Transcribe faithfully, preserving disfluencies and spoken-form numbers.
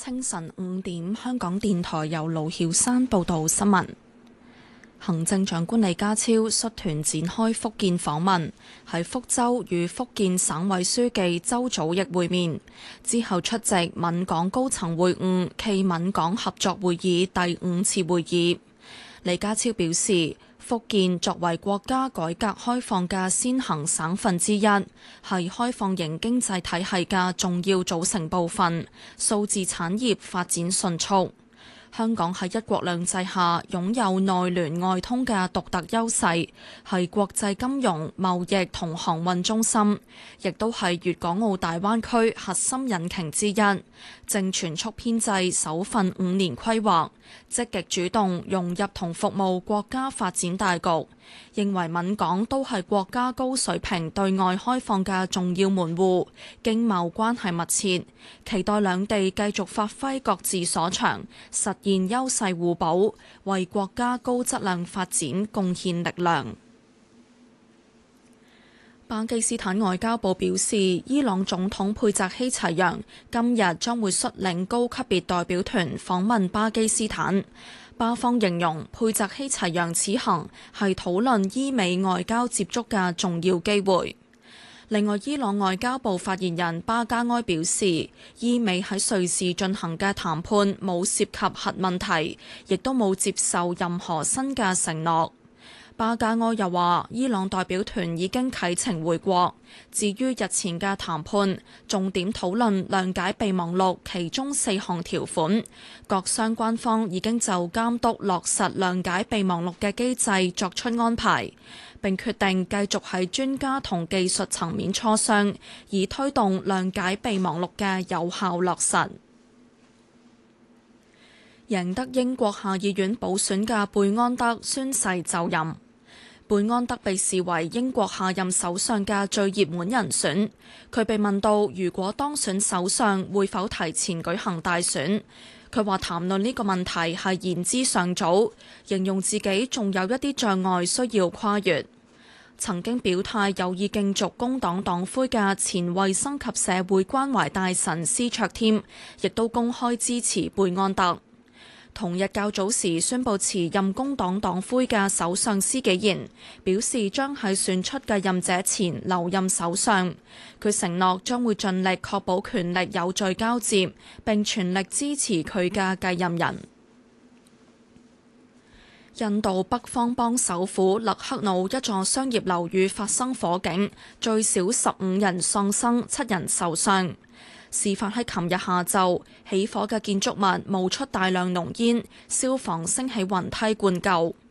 清晨五點，香港電台由盧曉山報道新聞。行政長官李家超率團展開福建訪問，喺福州與福建省委書記周祖義會面，之後出席閩港高層會晤暨閩港合作會議第五次會議。李家超表示，福建作為國家改革開放嘅先行省份之一，係開放型經濟體系嘅重要組成部分，數字產業發展迅速。香港喺一國兩制下擁有內聯外通嘅獨特優勢，係國際金融、貿易同航運中心，亦都係粵港澳大灣區核心引擎之一。正全速編製首份五年規劃，積極主動融入同服務國家發展大局，認為閩港都係國家高水平對外開放嘅重要門戶，經貿關係密切，期待兩地繼續發揮各自所長，實現優勢互補，為國家高質量發展貢獻力量。巴基斯坦外交部表示，伊朗總統佩澤希齊揚今日將會率領高級別代表團訪問巴基斯坦。巴方形容佩澤希齊揚此行係討論伊美外交接觸嘅重要機會。另外，伊朗外交部發言人巴加埃表示，伊美喺瑞士進行嘅談判冇涉及核問題，亦都冇接受任何新嘅承諾。巴加埃又話，伊朗代表團已經啟程回國。至於日前嘅談判，重點討論諒解備忘錄其中四項條款，各相關方已經就監督落實諒解備忘錄嘅機制作出安排，並決定繼續喺專家同技術層面磋商，以推動諒解備忘錄嘅有效落實。贏得英國下議院補選嘅貝安德宣誓就任。貝安德被視為英國下任首相嘅最熱門人選。佢被問到如果當選首相會否提前舉行大選，佢話談論呢個問題係言之尚早，形容自己仲有一啲障礙需要跨越。曾經表態有意競逐工黨黨魁嘅前衛生及社會關懷大臣施卓添，亦都公開支持貝安德。同日較早時宣布辭任工黨黨魁嘅首相施紀賢表示，將喺選出繼任者前留任首相。佢承諾將會盡力確保權力有序交接，並全力支持佢嘅繼任人。印度北方邦首府勒克努一座商業樓宇發生火警，最少十五人喪生，七人受傷。事發喺琴日下晝，起火嘅建築物冒出大量濃煙，消防升起雲梯灌救。